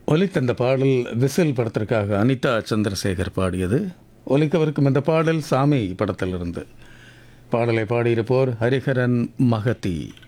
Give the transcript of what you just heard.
ஒலித்த பாடல் விசில் படத்திற்காக அனிதா சந்திரசேகர் பாடியது. ஒலிக்கவிருக்கும் இந்த பாடல் சாமி படத்திலிருந்து. பாடலை பாடியிருப்போர் ஹரிஹரன் மகதி.